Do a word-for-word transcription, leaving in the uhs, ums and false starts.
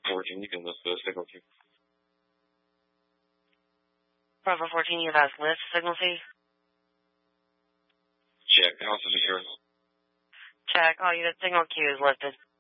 fourteen, you can lift the signal queue. Bravo fourteen, you have lift signal key. Check, house is secure. Check, all unit signal queue is lifted.